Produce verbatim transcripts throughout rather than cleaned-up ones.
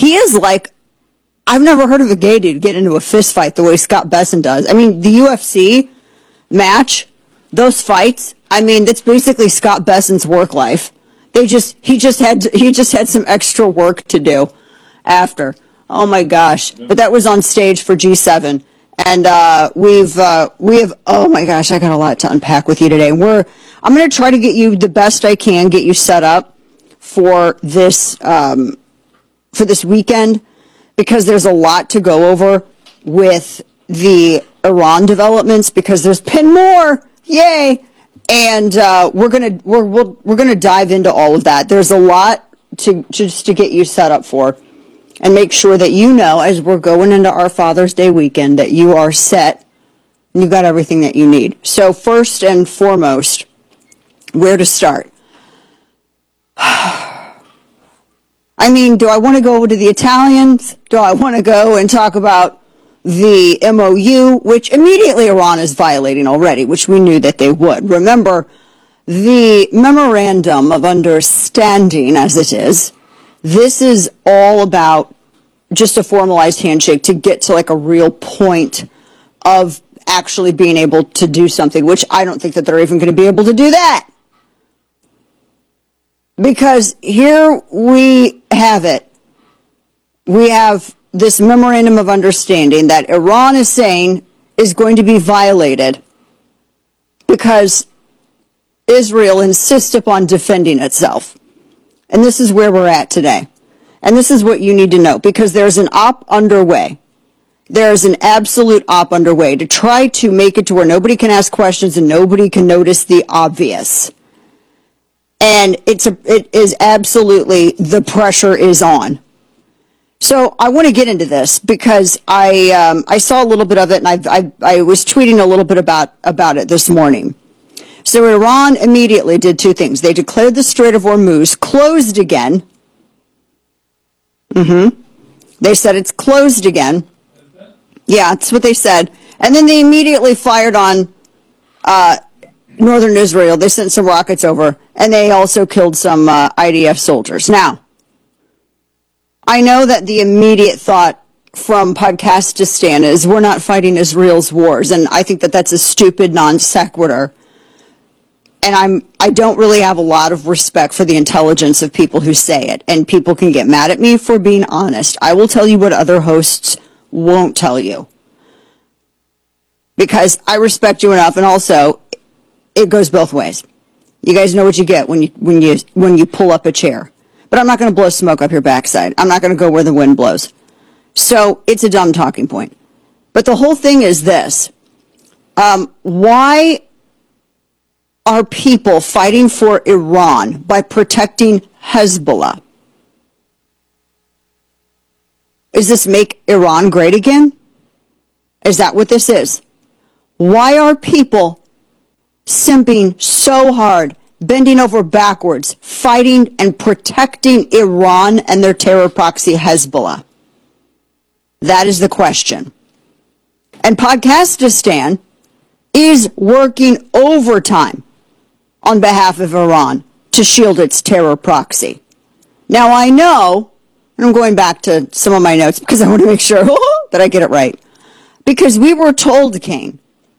he is like, I've never heard of a gay dude get into a fist fight the way Scott Besson does. I mean, the U F C match, those fights, I mean, that's basically Scott Besson's work life. They just, he just had, to, he just had some extra work to do after. Oh my gosh. But that was on stage for G seven. And, uh, we've, uh, we have, oh my gosh, I got a lot to unpack with you today. We're, I'm going to try to get you the best I can, get you set up for this, um, for this weekend, because there's a lot to go over with the Iran developments, because there's been more. Yay. And, uh, we're going to, we're, we're, we're going to dive into all of that. There's a lot to, just to get you set up for. And make sure that you know, as we're going into our Father's Day weekend, that you are set and you've got everything that you need. So first and foremost, where to start? I mean, do I want to go over to the Italians? Do I want to go and talk about the M O U, which immediately Iran is violating already, which we knew that they would. Remember, the Memorandum of Understanding, as it is, this is all about just a formalized handshake to get to like a real point of actually being able to do something, which I don't think that they're even going to be able to do that. Because here we have it. We have this memorandum of understanding that Iran is saying is going to be violated because Israel insists upon defending itself. And this is where we're at today. And this is what you need to know, because there's an op underway. There's an absolute op underway to try to make it to where nobody can ask questions and nobody can notice the obvious. And it's a, it is absolutely, the pressure is on. So I want to get into this because I um, I saw a little bit of it, and I, I I was tweeting a little bit about about it this morning. So Iran immediately did two things. They declared the Strait of Hormuz closed again. Mm-hmm. They said it's closed again. Yeah, that's what they said. And then they immediately fired on uh, northern Israel. They sent some rockets over, and they also killed some uh, I D F soldiers. Now, I know that the immediate thought from Podcastistan is we're not fighting Israel's wars, and I think that that's a stupid non sequitur. And I'm, I don't really have a lot of respect for the intelligence of people who say it. And people can get mad at me for being honest. I will tell you what other hosts won't tell you. Because I respect you enough, and also, it goes both ways. You guys know what you get when you, when you, when you pull up a chair. But I'm not going to blow smoke up your backside. I'm not going to go where the wind blows. So, it's a dumb talking point. But the whole thing is this. Um, why are people fighting for Iran by protecting Hezbollah? Is this make Iran great again? Is that what this is? Why are people simping so hard, bending over backwards, fighting and protecting Iran and their terror proxy Hezbollah? That is the question. And Podcastistan is working overtime on behalf of Iran to shield its terror proxy. Now I know, and I'm going back to some of my notes because I want to make sure that I get it right, because we were told, Kane,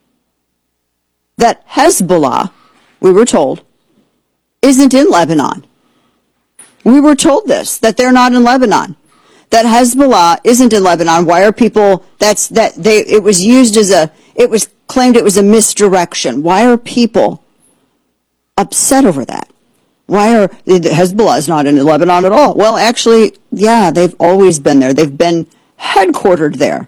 that Hezbollah, we were told, isn't in Lebanon. We were told this, that they're not in Lebanon. That Hezbollah isn't in Lebanon. Why are people, that's, that they, it was used as a, it was claimed it was a misdirection. Why are people upset over that? Why are, Hezbollah is not in Lebanon at all? Well, actually, yeah, they've always been there. They've been headquartered there.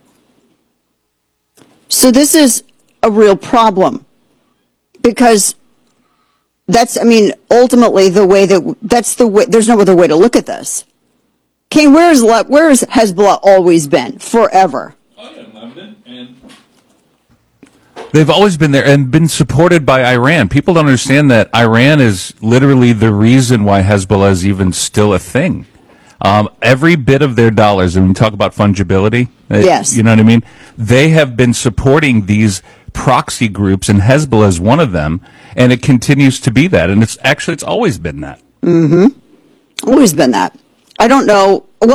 So this is a real problem because that's, I mean, ultimately the way that, that's the way, there's no other way to look at this. Kane, where's, where's Hezbollah always been? Forever. Oh, yeah, Lebanon, and they've always been there and been supported by Iran. People don't understand that Iran is literally the reason why Hezbollah is even still a thing. Um, every bit of their dollars, and when we talk about fungibility, yes, you know what I mean? They have been supporting these proxy groups, and Hezbollah is one of them, and it continues to be that. And it's actually, it's always been that. Mm-hmm. Always been that. I don't know.